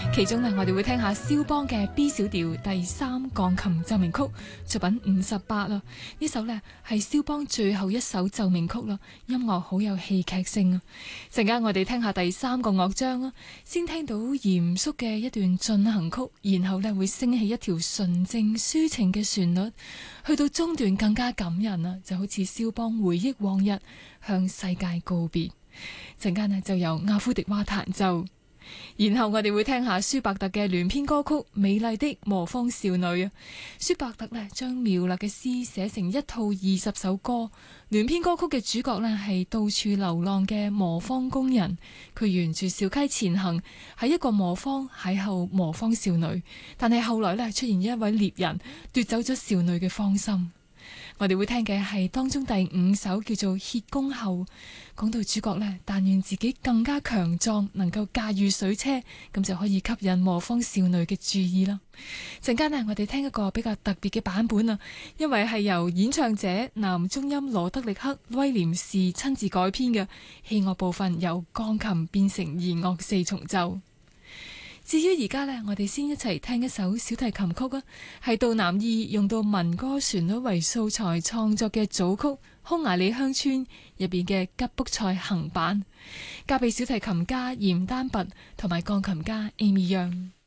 其中呢，我哋會聽下肖邦嘅 B 小調第3鋼琴奏鳴曲作品58啦。呢首呢係肖邦最後一首奏鳴曲啦，音樂好有戲劇性啊！陣間我哋聽下第3個樂章啦，先聽到嚴肅嘅一段進行曲，然後呢會升起一條純正抒情嘅旋律，去到中段更加感人啊，就好似肖邦回憶往日，向世界告別。陣間呢就由阿夫迪娃彈奏。然後我哋會聽下舒伯特嘅聯編歌曲《美麗的魔方少女》啊。舒伯特呢將妙麗嘅詩寫成一套20首歌，聯編歌曲嘅主角呢係到處流浪嘅磨坊工人，佢沿住小溪前行，喺一個磨坊邂逅磨坊少女，但係後來呢出現一位獵人奪走咗少女嘅芳心。我哋會聽嘅係當中第5首叫做《歇工後》，講到主角呢，但願自己更加強壯，能夠駕馭水車，咁就可以吸引磨坊少女嘅注意啦。陣間呢，我哋聽一個比較特別嘅版本啊，因為係由演唱者男中音羅德力克威廉士親自改編嘅，器樂部分由鋼琴變成弦樂4重奏。至於而家呢，我哋先一齊聽一首小提琴曲啊，係杜南爾用到民歌旋律為素材創作嘅組曲《匈牙利鄉村》入邊嘅吉卜賽行版，交俾小提琴家嚴丹拔同埋鋼琴家 Amy Young。